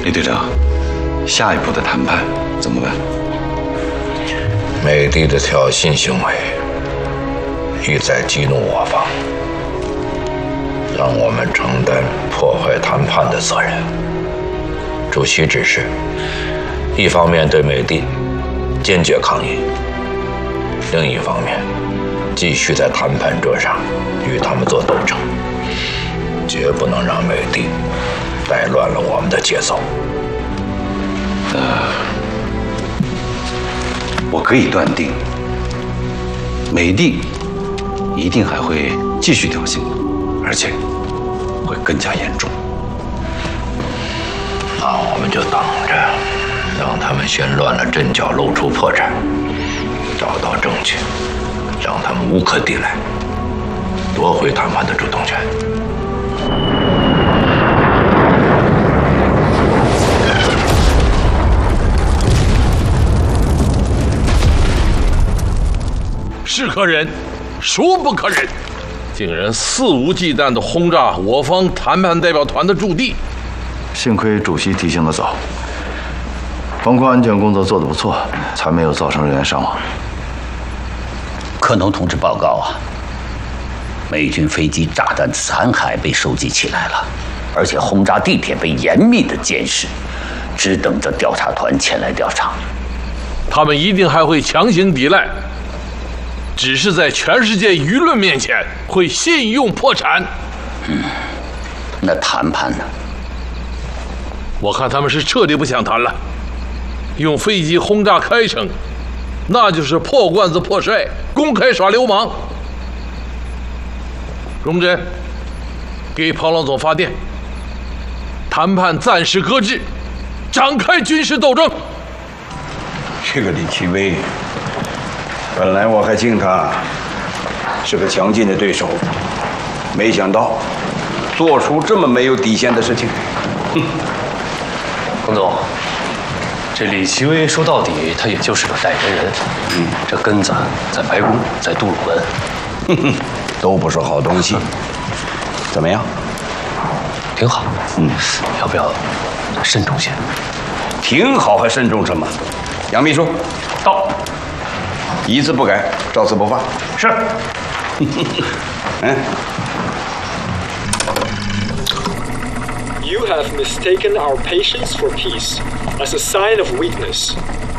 李队长，下一步的谈判怎么办？ 美帝的挑衅行为一再激怒我方，让我们承担破坏谈判的责任。主席指示，一方面对美帝坚决抗议，另一方面继续在谈判桌上与他们做斗争，绝不能让美帝带乱了我们的节奏。 我可以断定，美帝一定还会继续挑衅，而且会更加严重。 那我们就等着，让他们先乱了阵脚，露出破绽，找到证据，让他们无可抵赖，夺回谈判的主动权。 是可忍，孰不可忍！竟然肆无忌惮地轰炸我方谈判代表团的驻地。 幸亏主席提醒得早，防空安全工作做得不错，才没有造成人员伤亡。 克农同志报告啊，美军飞机炸弹残骸被收集起来了，而且轰炸地点被严密的监视，只等着调查团前来调查。 他们一定还会强行抵赖。只是在全世界舆论面前会信用破产。 那谈判呢？ 我看他们是彻底不想谈了。用飞机轰炸开城，那就是破罐子破摔，公开耍流氓。荣臻，给庞老总发电，谈判暂时搁置，展开军事斗争。 这个李奇微。本来我还敬他是个强劲的对手，没想到做出这么没有底线的事情。 彭总，这李奇微说到底，他也就是个代言人。这根子在白宫，在杜鲁门， 都不是好东西。怎么样？ 挺好。要不要慎重些？ 挺好，还慎重什么？杨秘书， 到。 一字不改，照此不犯。 是。 You have mistaken our patience for peace as a sign of weakness.